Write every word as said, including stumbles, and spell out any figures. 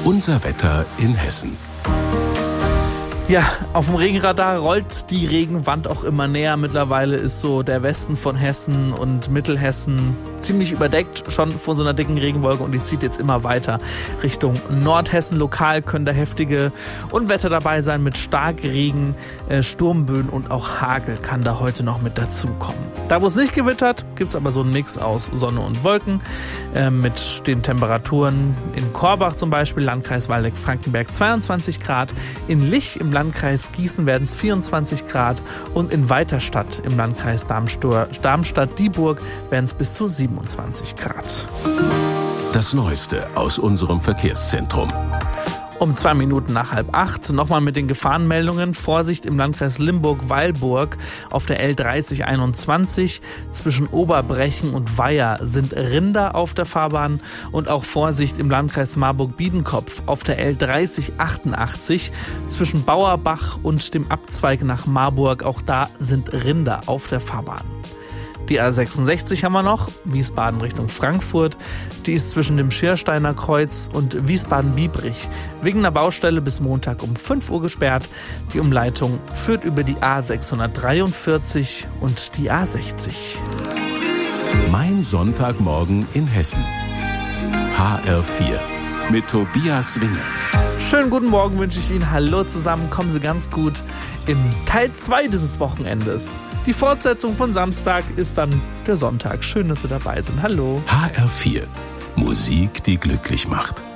Unser Wetter in Hessen. Ja, auf dem Regenradar rollt die Regenwand auch immer näher. Mittlerweile ist so der Westen von Hessen und Mittelhessen ziemlich überdeckt schon von so einer dicken Regenwolke und die zieht jetzt immer weiter Richtung Nordhessen. Lokal können da heftige Unwetter dabei sein mit Starkregen, äh, Sturmböen und auch Hagel kann da heute noch mit dazukommen. Da, wo es nicht gewittert, gibt es aber so einen Mix aus Sonne und Wolken äh, mit den Temperaturen in Korbach zum Beispiel, Landkreis Waldeck-Frankenberg zweiundzwanzig Grad, in Lich im Landkreis Gießen werden es vierundzwanzig Grad und in Weiterstadt im Landkreis Darmstadt-Dieburg werden es bis zu siebenundzwanzig Grad. Das Neueste aus unserem Verkehrszentrum. Um zwei Minuten nach halb acht nochmal mit den Gefahrenmeldungen. Vorsicht im Landkreis Limburg-Weilburg auf der L dreißig einundzwanzig. Zwischen Oberbrechen und Weiher sind Rinder auf der Fahrbahn. Und auch Vorsicht im Landkreis Marburg-Biedenkopf auf der L dreißig achtundachtzig. Zwischen Bauerbach und dem Abzweig nach Marburg. Auch da sind Rinder auf der Fahrbahn. Die A sechsundsechzig haben wir noch, Wiesbaden Richtung Frankfurt. Die ist zwischen dem Schiersteiner Kreuz und Wiesbaden-Biebrich wegen einer Baustelle bis Montag um fünf Uhr gesperrt. Die Umleitung führt über die A sechshundertdreiundvierzig und die A sechzig. Mein Sonntagmorgen in Hessen. H R vier mit Tobias Winge. Schönen guten Morgen wünsche ich Ihnen. Hallo zusammen, kommen Sie ganz gut in Teil zwei dieses Wochenendes. Die Fortsetzung von Samstag ist dann der Sonntag. Schön, dass Sie dabei sind. Hallo. H R vier. Musik, die glücklich macht.